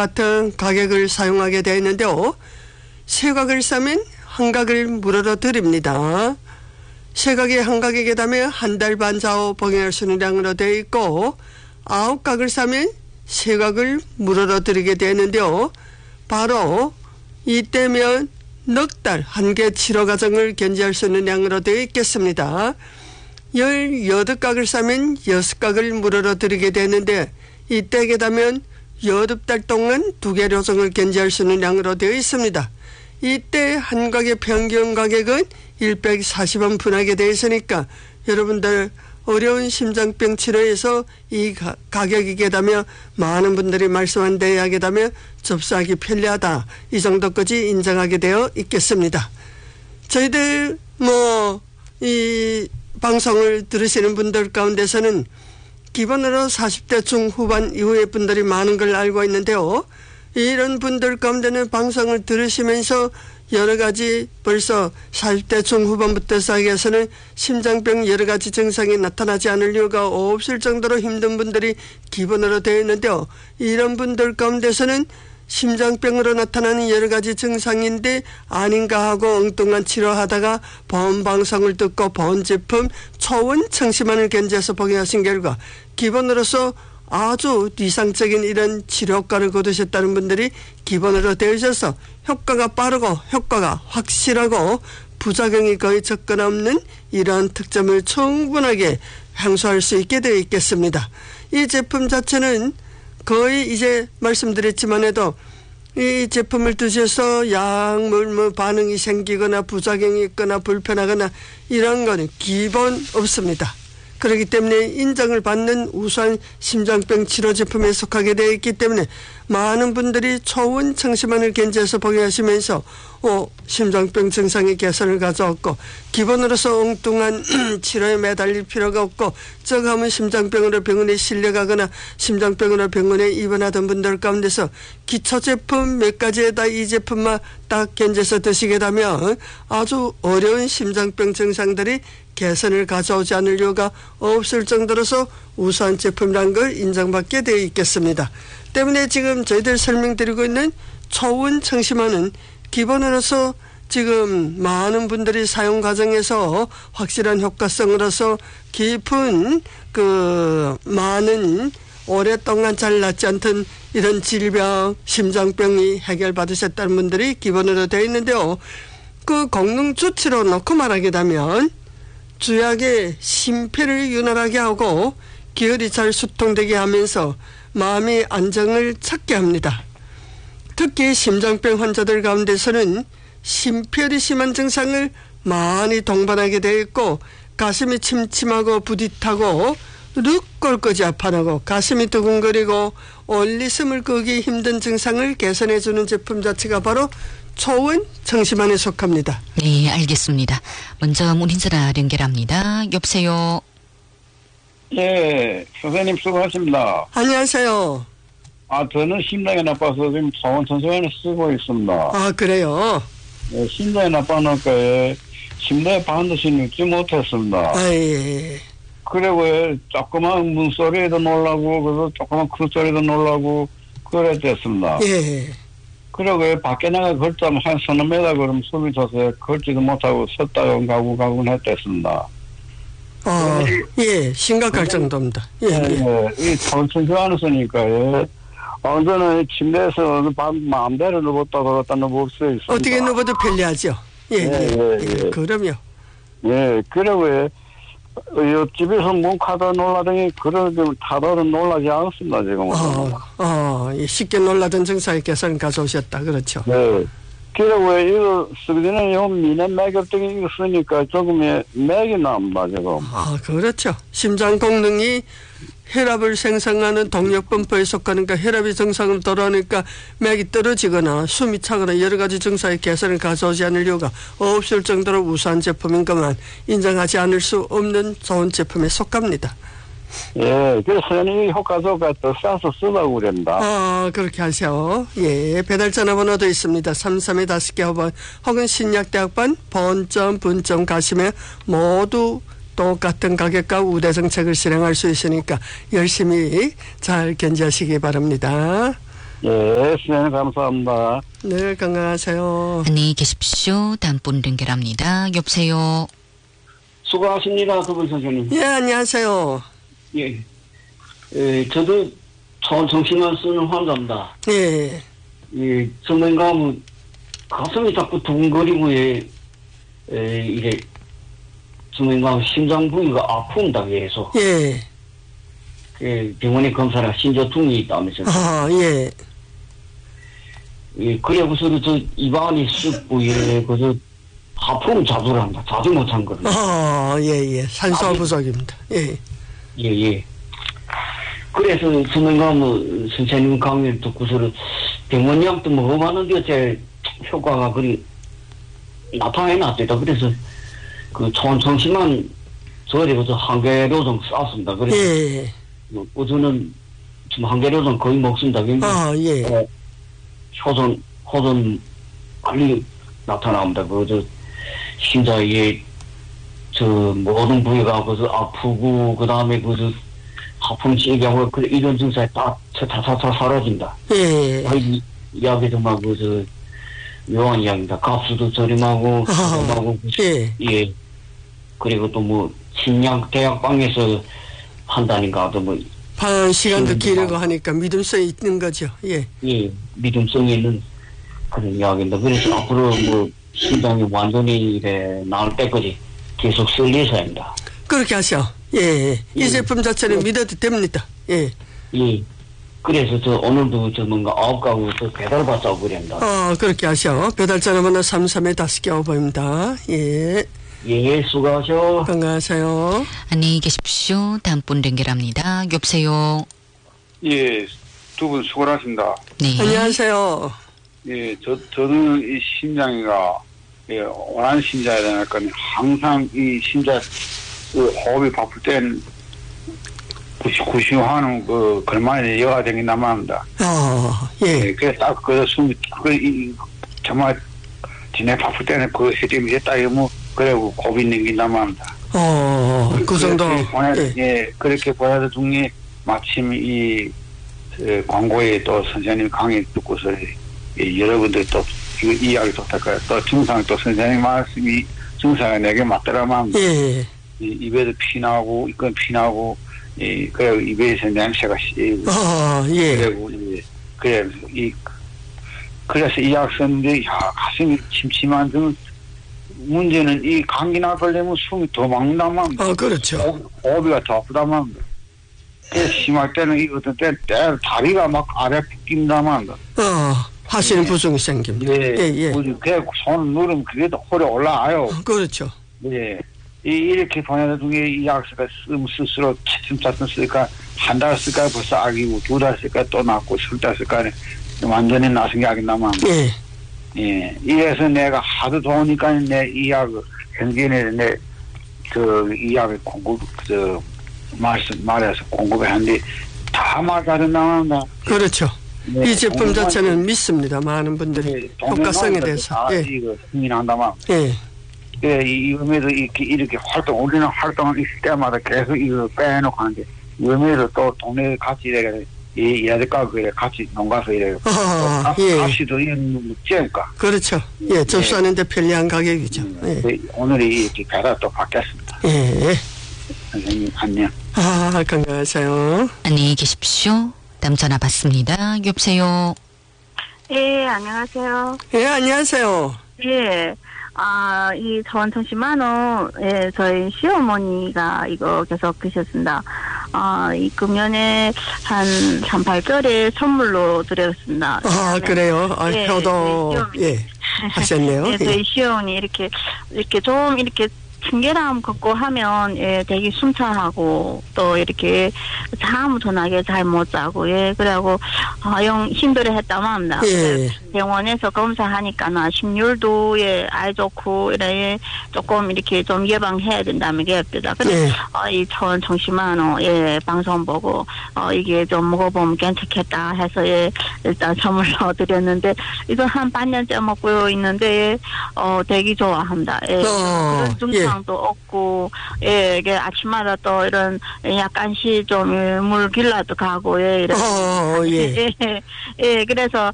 같은 가격을 사용하게 되어 있는데요. 세 각을 싸면 한 각을 무료로 드립니다. 세 각이 한 각에 계다면 한 달 반 좌우 복용할 수 있는 양으로 되어 있고 9각을 싸면 세 각을 무료로 드리게 되는데요. 바로 이때면 넉 달 한 개 치료 과정을 견지할 수 있는 양으로 되어 있겠습니다. 18각을 싸면 6각을 무료로 드리게 되는데 이때 계다면 8달 동안 2개 요정을 견지할 수 있는 양으로 되어 있습니다. 이때 한 각의 평균 가격은 140원 분하게 되어 있으니까 여러분들 어려운 심장병 치료에서 이 가격이 계다면 많은 분들이 말씀한 데 이야기다면 접수하기 편리하다. 이 정도까지 인정하게 되어 있겠습니다. 저희들 이 방송을 들으시는 분들 가운데서는 기본으로 40대 중후반 이후의 분들이 많은 걸 알고 있는데요. 이런 분들 가운데는 방송을 들으시면서 여러 가지 벌써 40대 중후반부터 시작해서는 심장병 여러 가지 증상이 나타나지 않을 이유가 없을 정도로 힘든 분들이 기본으로 되어 있는데요. 이런 분들 가운데서는 심장병으로 나타나는 여러 가지 증상인데 아닌가 하고 엉뚱한 치료하다가 보험 방송을 듣고 보험 제품 초원 청심환을 견지해서 복용하신 결과 기본으로서 아주 이상적인 이런 치료 효과를 거두셨다는 분들이 기본으로 되어 있어서 효과가 빠르고 효과가 확실하고 부작용이 거의 접근 없는 이러한 특점을 충분하게 향수할 수 있게 되어 있겠습니다. 이 제품 자체는 거의 이제 말씀드렸지만 해도 이 제품을 드셔서 약물 반응이 생기거나 부작용이 있거나 불편하거나 이런 거는 기본 없습니다. 그렇기 때문에 인정을 받는 우수한 심장병 치료 제품에 속하게 되어 있기 때문에 많은 분들이 초원 청심환을 견지해서 복용하시면서 심장병 증상의 개선을 가져왔고 기본으로서 엉뚱한 치료에 매달릴 필요가 없고 적하면 심장병으로 병원에 실려가거나 심장병으로 병원에 입원하던 분들 가운데서 기초 제품 몇 가지에다 이 제품만 딱 견지해서 드시게 되면 아주 어려운 심장병 증상들이 개선을 가져오지 않을 이유가 없을 정도로서 우수한 제품이라는 걸 인정받게 되어 있겠습니다. 때문에 지금 저희들 설명드리고 있는 초원 청심환은 기본으로서 지금 많은 분들이 사용 과정에서 확실한 효과성으로서 깊은 많은 오랫동안 잘 낫지 않던 이런 질병, 심장병이 해결받으셨다는 분들이 기본으로 되어 있는데요. 그功能 주치로 놓고 말하게 되면 주약의 심폐를 윤활하게 하고 기혈이 잘 수통되게 하면서 마음의 안정을 찾게 합니다. 특히 심장병 환자들 가운데서는 심폐혈이 심한 증상을 많이 동반하게 되어 있고 가슴이 침침하고 부딪하고 늑골까지 아파하고 가슴이 두근거리고 올리숨을 끄기 힘든 증상을 개선해주는 제품 자체가 바로 초원 청심환에 속합니다. 네, 알겠습니다. 먼저 문인전화 연결합니다. 여보세요. 예, 선생님 수고하십니다. 안녕하세요. 저는 심장이 나빠서 지금 초원 청심환을 쓰고 있습니다. 아, 그래요? 예, 심장이 나빠놓으니까 심장에 반드시 눕지 못했습니다. 예. 그리고 조그만 문소리에도 놀라고 그래서 조그만 큰 소리도 놀라고 그랬댔습니다. 예. 그리고 밖에 나가 걸자면 한 서너 메다 그러면 숨이 차서 걸지도 못하고 섰다가 가고 했댔습니다. 예, 심각할 정도입니다. 예. 이 청춘교환을 쓰니까 언제는 침대에서 마음대로 누웠다 걸었다 누울 수 있습니다. 어떻게 누워도 편리하죠. 예. 그럼요. 예, 그리고 옆집에서 뭉카다 놀라더니 그런 타도는 놀라지 않습니다, 지금. 쉽게 놀라던 증상의 개선을 가져오셨다. 그렇죠. 네. 그리고 이거 쓰기 전에 미네 맥엽등이 이거 쓰니까 조금의 맥이 납니다, 지금. 그렇죠. 심장功能이 혈압을 생성하는 동력분포에 속하니까 혈압이 정상으로 돌아오니까 맥이 떨어지거나 숨이 차거나 여러 가지 증상의 개선을 가져오지 않을 이유가 없을 정도로 우수한 제품인 것만 인정하지 않을 수 없는 좋은 제품에 속합니다. 예, 그래서 이 효과가 더 싸서 쓰라고 그럽니다. 그렇게 하세요. 예, 배달 전화번호도 있습니다. 33-5개 호번 혹은 신약대학번 본점, 분점 가시면 모두 똑같은 가격과 우대 정책을 실행할 수 있으니까 열심히 잘 견지하시기 바랍니다. 예, 선생님 감사합니다. 네, 건강하세요. 안녕히 계십시오. 다음 분 연결합니다. 여보세요. 수고하십니다, 두 분 선생님. 예, 안녕하세요. 예. 저도 정신만 쓰는 환자입니다. 예. 예, 정말 가면 가슴이 자꾸 두근거리고, 이래, 정말 가면 심장 부위가 아픕니다, 계속. 예. 병원에 검사를 신저통이 있다면서요. 아, 예. 예, 그래고서도 저 입안이 쑥고, 그저 하품 자주 합니다. 자주 못한 거를. 아, 예, 예. 산소 부족입니다. 예. 예. 그래서 선생님과 선생님 강의 듣고서는 병원 약도 먹어봤는데 제 효과가 그리 나타나놨다. 그래서 그 정신만 저리고서 한 개로 좀 쌌습니다. 그래서 예. 저는 지금 한 개로 좀 거의 먹습니다. 아, 예. 호전 빨리 나타납니다. 그저 심장에 저 모든 부위가 그저 아프고 그 다음에 그저 하품 시기하고 그 이런 증상이 다 사라진다. 예. 이 이야기 정말 그저 묘한 이야기입니다. 값수도 저렴하고 저렴하고 예. 예. 그리고 또 뭐 신약 대학방에서 한다니까 또 방 시간도 길고 하니까 믿음성이 있는 거죠. 예. 예, 믿음성이 있는 그런 이야기입니다. 그래서 앞으로 심장이 완전히 나을 때까지 계속 쓸 예정입니다. 그렇게 하셔. 예. 이 제품 자체는 믿어도 됩니다. 예. 예. 그래서 오늘도 뭔가 9가구 배달받자고 그랬습니다. 그렇게 하셔. 배달전화번호 33에 5개 오보입니다. 예. 예, 수고하셔. 건강하세요. 안녕히 계십시오. 다음 분 연결합니다. 여보세요. 예, 두 분 수고하십니다. 네. 안녕하세요. 예, 저는 이 심장이가, 원하는 심장이 되니까 항상 이 심장, 호흡이 바쁠 땐 구시구시하는 걸만에 여가 생긴단 말입니다. 예. 그래서 딱 숨이, 정말, 지내 바쁠 때는 시점이 딱 그래고 고비 넘긴단 말입니다. 그 정도. 예, 그렇게 보여도 중에 마침 광고에 또 선생님 강의 듣고서 여러분들 또 이야기 듣다가 또 증상이 또 선생님 말씀이 증상이 내게 맞더라만 예. 입에도 피나고 이건 피나고 그리고 입에서 냄새가 예. 그리고 그래서 이 약 썼는데 가슴이 침침한 등 문제는 이 감기나 걸리면 숨이 더 막는다만 그렇죠. 호흡이가 더 아프다만 심할 때는 어떤 때 다리가 막 아래 붓긴다만 하시는 부종이 생깁니다. 예. 그냥 손을 누르면 그래도 홀에 올라와요. 그렇죠. 예. 이렇게 보내는 중에 이 약수가 스스로 차츰차츰 쓰니까 한 달 쓸까 벌써 아기고 2달 쓸까 또 낫고 3달 쓸까 완전히 나선 게 아긴다만 예. 이래서 내가 하도 좋으니까 내 이 약을 현기에 이 약을 말해서 공급을 하는데 다 맞아는 나온다. 그렇죠. 네, 이 제품 자체는 믿습니다. 많은 분들이 효과성에 대해서. 이거 힘이 난다만. 예. 이음에도 이렇게 우리는 활동을 있을 때마다 계속 이거 빼놓고 하는데, 이음에도 또 동네에 같이 이래, 이야들까, 그래, 같이 농가서 이래. 예. 값이도 이런 째울까. 그렇죠. 예, 접수하는데 편리한 가격이죠. 예. 오늘이 이렇게 배달 또 받겠습니다. 예. 선생님, 안녕. 건강하세요. 안녕히 계십시오. 다음 전화 받습니다. 여보세요. 예, 안녕하세요. 예, 안녕하세요. 예. 이 전천시만원, 저희 시어머니가 이거 계속 드셨습니다. 이 금년에 한 38절에 선물로 드렸습니다. 그래요? 효도, 하셨네요. 네, 저희 시어머니 이렇게 좀 청결함 걷고 하면 되게 순탄하고 또 이렇게 잠도 나게 잘 못 자고 그래갖고 영 힘들어 했다고 합니다. 병원에서 검사하니까 심혈도 아이 좋고 이래 조금 이렇게 좀 예방해야 된다는 게 없다. 근데 이 정신만원 방송 보고 이게 좀 먹어보면 괜찮겠다 해서 일단 선물로 드렸는데 이거 한 반년째 먹고 있는데 되게 좋아합니다. 그런 증상 희망도 없고, 예, 이게 아침마다 또 이런 약간씩 좀 물 길러도 가고, 예, 이런. 예. 예, 예, 그래서